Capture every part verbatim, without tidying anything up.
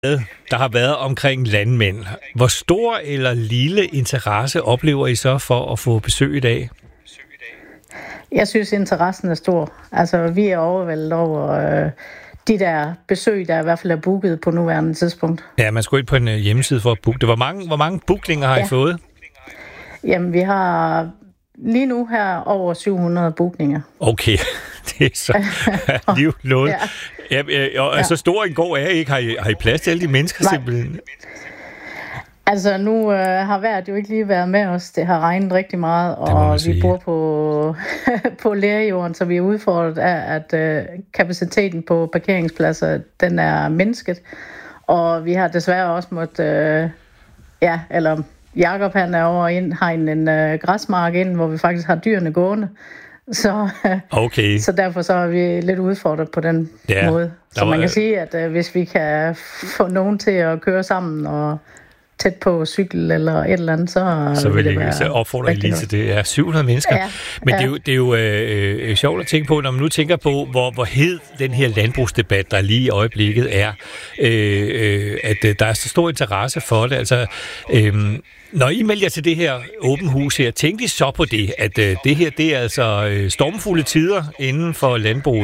der har været omkring landmænd. Hvor stor eller lille interesse oplever I så for at få besøg i dag? Jeg synes, interessen er stor. Altså, vi er overvældet over øh, de der besøg, der i hvert fald er booket på nuværende tidspunkt. Ja, man skal gå ind på en hjemmeside for at booke det. Hvor mange, hvor mange bookninger har ja. I fået? Jamen, vi har lige nu her over syv hundrede bookninger. Okay, det er så livlåd. Ja. Ja, ja, og ja. Så stor en gård er I ikke. Har I, har I plads til alle de mennesker Nej. simpelthen? Altså, nu øh, har vejret jo ikke lige været med os. Det har regnet rigtig meget, og vi sige. bor på, på lærjorden, så vi er udfordret af, at øh, kapaciteten på parkeringspladser, den er mindsket. Og vi har desværre også måttet, øh, ja, eller Jakob han er over ind, har en, en øh, græsmark ind, hvor vi faktisk har dyrene gående. Så, okay. så derfor så er vi lidt udfordret på den ja, måde. Så man kan sige, at øh, hvis vi kan få nogen til at køre sammen og tæt på cykel eller et eller andet, så, så vil jeg så opfordre lige til det. Ja, syv hundrede mennesker. Ja, Men ja. det er jo, det er jo øh, øh, sjovt at tænke på, når man nu tænker på, hvor, hvor hed den her landbrugsdebat, der lige i øjeblikket er, øh, øh, at øh, der er så stor interesse for det. Altså, øh, når I melder jer til det her åben hus her, tænkte I så på det, at øh, det her, det er altså øh, stormfulde tider inden for landbruget?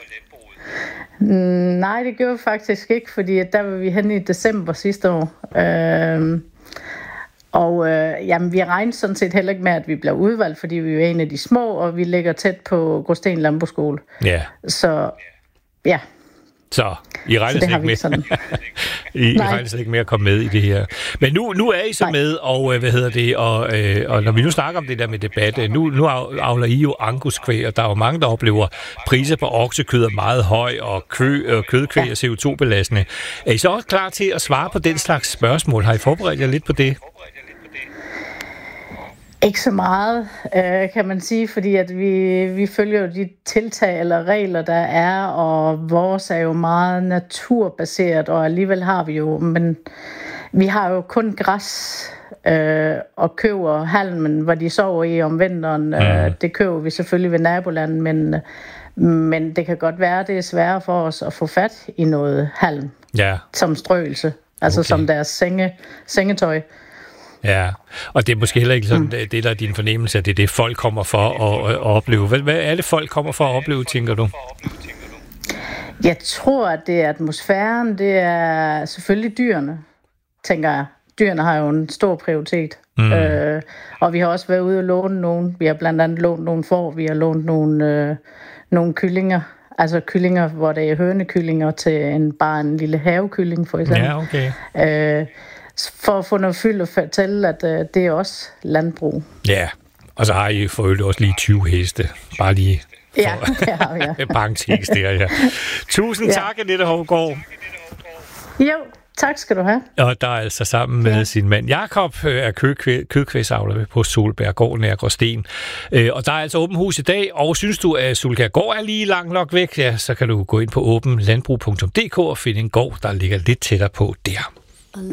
Nej, det gjorde vi faktisk ikke, fordi der var vi henne i december sidste år. Øhm, og øh, jamen, vi regnede sådan set heller ikke med, at vi blev udvalgt, fordi vi er en af de små, og vi ligger tæt på Gråsten Landbrugsskole. Ja. Så ja. Så I regner slet ikke med. Sådan... I, I regner slet ikke med at komme med i det her. Men nu, nu er I så Nej. med, og hvad hedder det, og, øh, og når vi nu snakker om det der med debat, nu, nu avler I jo anguskvæg, og der er jo mange, der oplever priser på oksekød er meget høj, og, kø, og kødkvæg ja. er C O to belastende. Er I så også klar til at svare på den slags spørgsmål? Har I forberedt jer lidt på det? Ikke så meget, øh, kan man sige, fordi at vi, vi følger jo de tiltag eller regler, der er, og vores er jo meget naturbaseret, og alligevel har vi jo, men vi har jo kun græs øh, og køber halmen, hvor de sover i om vinteren. Mm. Øh, det køber vi selvfølgelig ved nabolandet, men, men det kan godt være, det er sværere for os at få fat i noget halm ja. som strøelse, altså okay. som deres senge, sengetøj. Ja, og det er måske heller ikke sådan, mm. det der er din fornemmelse, at det er det, folk kommer for at, at opleve. Hvad, hvad er det, folk kommer for at opleve, tænker du? Jeg tror, at det er atmosfæren, det er selvfølgelig dyrene, tænker jeg. Dyrene har jo en stor prioritet. Mm. Øh, og vi har også været ude og låne nogen. Vi har blandt andet lånt nogle får, vi har lånt nogle, øh, nogle kyllinger. Altså kyllinger, hvor det er hønekyllinger til en, bare en lille havekylling, for eksempel. Ja, okay. Øh, for at få noget fyld og fortælle, at øh, det er også landbrug. Ja, og så har I for øvrigt også lige tyve heste. Bare lige for ja, det har vi, ja. parentes der, ja. Tusind ja. tak, Annette Hougaard. Jo, tak skal du have. Og der er altså sammen med ja. sin mand Jakob, er kødkvægsavler på Solbjerggård nær Gråsten. Og der er altså åben hus i dag, og synes du, at Solbjerggård er lige langt nok væk, ja, så kan du gå ind på åben landbrug punktum d k og finde en gård, der ligger lidt tættere på der.